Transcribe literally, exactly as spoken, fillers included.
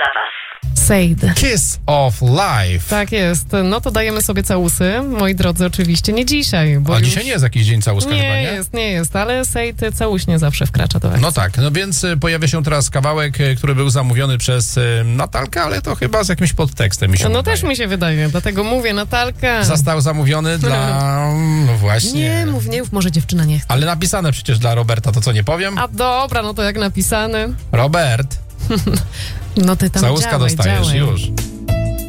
dla was. Seid. Kiss of Life. Tak jest. No to dajemy sobie całusy, moi drodzy, oczywiście. Nie dzisiaj, bo A już... dzisiaj nie jest jakiś dzień całuska nie chyba, nie? jest, nie jest, ale Seid całuśnie zawsze wkracza do akcji. No tak, no więc y, pojawia się teraz kawałek, y, który był zamówiony przez y, Natalkę, ale to chyba z jakimś podtekstem mi się No wydaje. też mi się wydaje, dlatego mówię, Natalka. Został zamówiony dla... No właśnie. Nie mów, nie mów, może dziewczyna nie chce. Ale napisane przecież dla Roberta, to co nie powiem? A dobra, no to jak napisane. Robert, No ty tam całuska działaj, dostajesz działaj. już.